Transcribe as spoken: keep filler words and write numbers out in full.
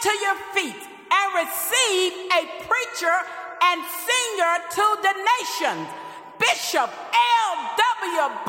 to your feet and receive a preacher and singer to the nations, Bishop L W